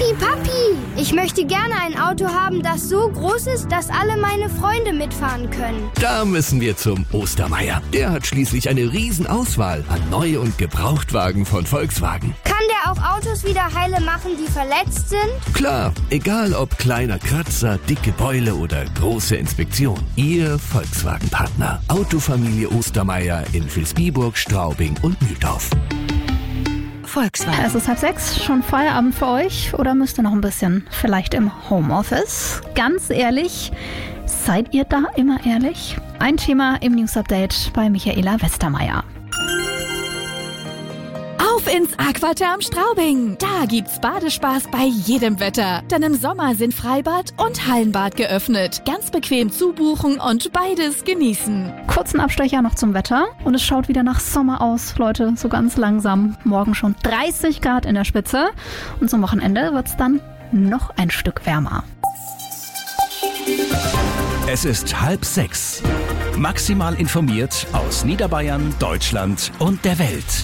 Papi, ich möchte gerne ein Auto haben, das so groß ist, dass alle meine Freunde mitfahren können. Da müssen wir zum Ostermeier. Der hat schließlich eine Riesenauswahl an Neu- und Gebrauchtwagen von Volkswagen. Kann der auch Autos wieder heile machen, die verletzt sind? Klar, egal ob kleiner Kratzer, dicke Beule oder große Inspektion. Ihr Volkswagen-Partner. Autofamilie Ostermeier in Vilsbiburg, Straubing und Mühldorf. Volkswagen. Es ist 5:30, schon Feierabend für euch oder müsst ihr noch ein bisschen? Vielleicht im Homeoffice? Ganz ehrlich, seid ihr da immer ehrlich? Ein Thema im News Update bei Michaela Westermeier. Auf ins Aquaterm Straubing. Da gibt's Badespaß bei jedem Wetter. Denn im Sommer sind Freibad und Hallenbad geöffnet. Ganz bequem zubuchen und beides genießen. Kurzen Abstecher noch zum Wetter und es schaut wieder nach Sommer aus, Leute, so ganz langsam. Morgen schon 30 Grad in der Spitze und zum Wochenende wird's dann noch ein Stück wärmer. Es ist 5:30. Maximal informiert aus Niederbayern, Deutschland und der Welt.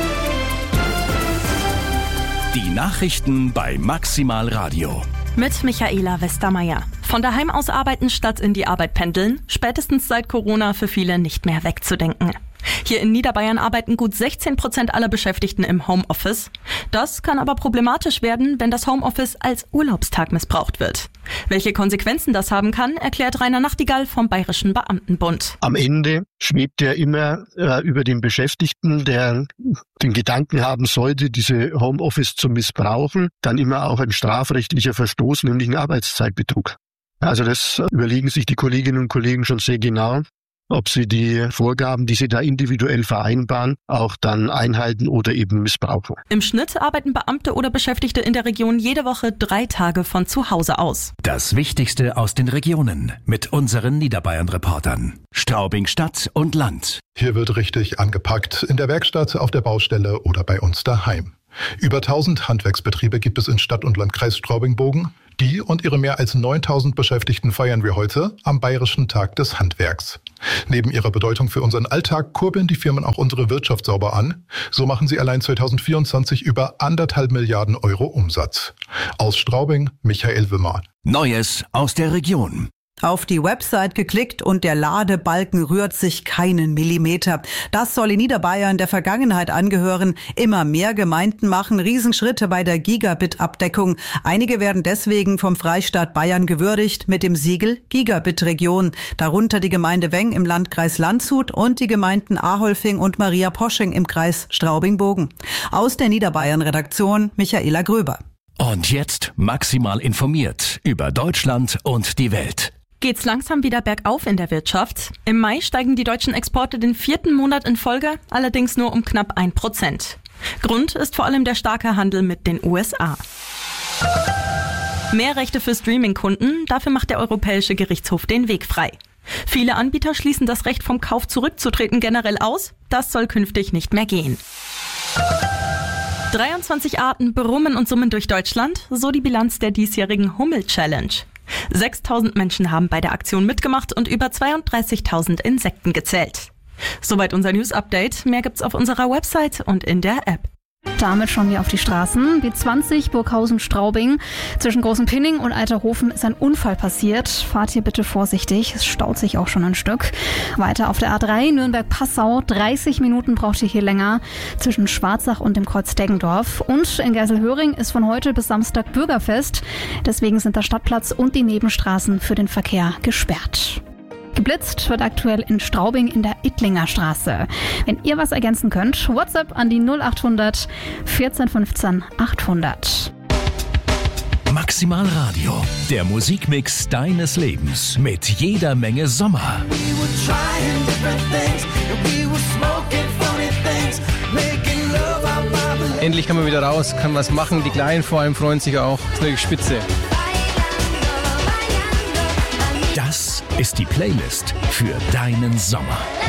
Die Nachrichten bei Maximal Radio. Mit Michaela Westermeier. Von daheim aus arbeiten statt in die Arbeit pendeln, spätestens seit Corona für viele nicht mehr wegzudenken. Hier in Niederbayern arbeiten gut 16% aller Beschäftigten im Homeoffice. Das kann aber problematisch werden, wenn das Homeoffice als Urlaubstag missbraucht wird. Welche Konsequenzen das haben kann, erklärt Rainer Nachtigall vom Bayerischen Beamtenbund. Am Ende schwebt ja immer über den Beschäftigten, der den Gedanken haben sollte, diese Homeoffice zu missbrauchen, dann immer auch ein strafrechtlicher Verstoß, nämlich ein Arbeitszeitbetrug. Also das überlegen sich die Kolleginnen und Kollegen schon sehr genau, ob sie die Vorgaben, die sie da individuell vereinbaren, auch dann einhalten oder eben missbrauchen. Im Schnitt arbeiten Beamte oder Beschäftigte in der Region jede Woche 3 Tage von zu Hause aus. Das Wichtigste aus den Regionen mit unseren Niederbayern-Reportern. Straubing Stadt und Land. Hier wird richtig angepackt, in der Werkstatt, auf der Baustelle oder bei uns daheim. Über 1000 Handwerksbetriebe gibt es in Stadt- und Landkreis Straubing-Bogen. Die und ihre mehr als 9000 Beschäftigten feiern wir heute am Bayerischen Tag des Handwerks. Neben ihrer Bedeutung für unseren Alltag kurbeln die Firmen auch unsere Wirtschaft sauber an. So machen sie allein 2024 über 1,5 Milliarden Euro Umsatz. Aus Straubing, Michael Wimmer. Neues aus der Region. Auf die Website geklickt und der Ladebalken rührt sich keinen Millimeter. Das soll in Niederbayern der Vergangenheit angehören. Immer mehr Gemeinden machen Riesenschritte bei der Gigabit-Abdeckung. Einige werden deswegen vom Freistaat Bayern gewürdigt mit dem Siegel Gigabit-Region. Darunter die Gemeinde Weng im Landkreis Landshut und die Gemeinden Aholfing und Maria Posching im Kreis Straubing-Bogen. Aus der Niederbayern-Redaktion Michaela Gröber. Und jetzt maximal informiert über Deutschland und die Welt. Geht's langsam wieder bergauf in der Wirtschaft? Im Mai steigen die deutschen Exporte den 4. Monat in Folge, allerdings nur um knapp 1%. Grund ist vor allem der starke Handel mit den USA. Mehr Rechte für Streaming-Kunden, dafür macht der Europäische Gerichtshof den Weg frei. Viele Anbieter schließen das Recht, vom Kauf zurückzutreten, generell aus. Das soll künftig nicht mehr gehen. 23 Arten brummen und summen durch Deutschland, so die Bilanz der diesjährigen Hummel-Challenge. 6.000 Menschen haben bei der Aktion mitgemacht und über 32.000 Insekten gezählt. Soweit unser News-Update. Mehr gibt's auf unserer Website und in der App. Damit schauen wir auf die Straßen. B20 Burghausen-Straubing. Zwischen Großen Pinning und Alterhofen ist ein Unfall passiert. Fahrt hier bitte vorsichtig. Es staut sich auch schon ein Stück. Weiter auf der A3 Nürnberg-Passau. 30 Minuten braucht ihr hier länger zwischen Schwarzach und dem Kreuz Deggendorf. Und in Geiselhöring ist von heute bis Samstag Bürgerfest. Deswegen sind der Stadtplatz und die Nebenstraßen für den Verkehr gesperrt. Geblitzt wird aktuell in Straubing in der Ittlinger Straße. Wenn ihr was ergänzen könnt, WhatsApp an die 0800 14 15 800. Maximal Radio, der Musikmix deines Lebens mit jeder Menge Sommer. Endlich kann man wieder raus, kann was machen. Die Kleinen vor allem freuen sich auch. Das ist natürlich spitze. Das ist die Playlist für deinen Sommer.